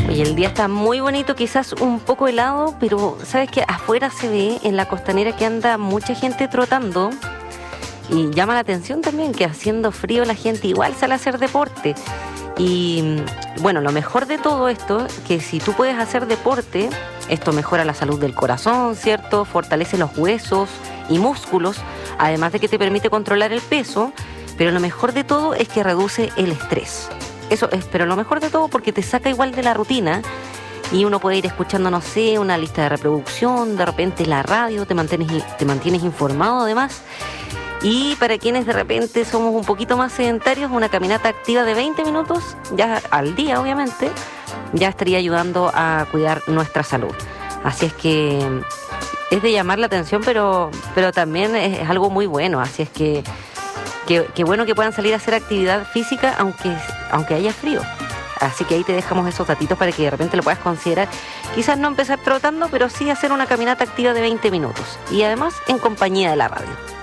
Oye, el día está muy bonito, quizás un poco helado, pero sabes que afuera se ve en la costanera que anda mucha gente trotando y llama la atención también que haciendo frío la gente igual sale a hacer deporte. Y bueno, lo mejor de todo esto, que si tú puedes hacer deporte, esto mejora la salud del corazón, ¿cierto? Fortalece los huesos y músculos, además de que te permite controlar el peso, pero lo mejor de todo es que reduce el estrés. Eso es, pero lo mejor de todo porque te saca igual de la rutina y uno puede ir escuchando, no sé, una lista de reproducción, de repente la radio, te mantienes informado además. Y para quienes de repente somos un poquito más sedentarios, una caminata activa de 20 minutos, ya al día obviamente, ya estaría ayudando a cuidar nuestra salud. Así es que es de llamar la atención, pero también es algo muy bueno, así es que qué bueno que puedan salir a hacer actividad física aunque haya frío. Así que ahí te dejamos esos datitos para que de repente lo puedas considerar. Quizás no empezar trotando, pero sí hacer una caminata activa de 20 minutos. Y además en compañía de la radio.